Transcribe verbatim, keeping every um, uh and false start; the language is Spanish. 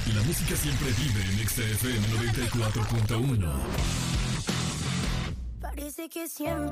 La música siempre vive en X F M noventa y cuatro punto uno. Parece que siempre